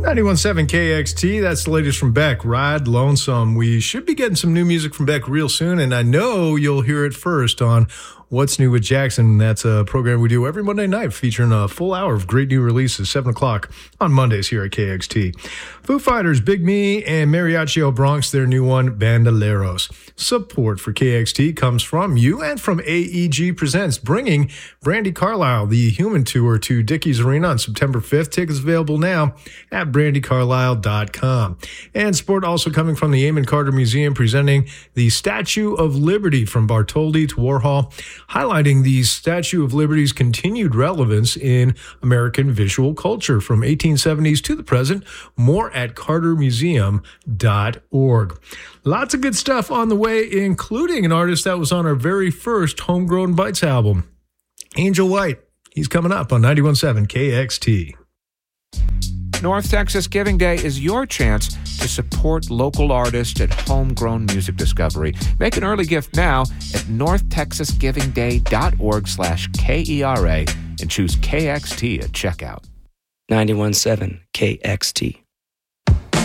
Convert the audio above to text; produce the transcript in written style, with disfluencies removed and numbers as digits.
91.7 KXT, that's the latest from Beck, Ride Lonesome. We should be getting some new music from Beck real soon, and I know you'll hear it first on What's New with Jackson. That's a program we do every Monday night featuring a full hour of great new releases, 7 o'clock on Mondays here at KXT. Foo Fighters, Big Me, and Mariachi El Bronx, their new one, Bandoleros. Support for KXT comes from you and from AEG Presents, bringing Brandi Carlile, the Human Tour, to Dickies Arena on September 5th. Tickets available now at brandicarlile.com. And support also coming from the Amon Carter Museum, presenting the Statue of Liberty from Bartholdi to Warhol, highlighting the Statue of Liberty's continued relevance in American visual culture from 1870s to the present. More at cartermuseum.org. Lots of good stuff on the way, including an artist that was on our very first Homegrown Bites album, Angel White. He's coming up on 91.7 KXT. North Texas Giving Day is your chance to support local artists at Homegrown Music Discovery. Make an early gift now at northtexasgivingday.org/KERA and choose KXT at checkout. 91.7 KXT.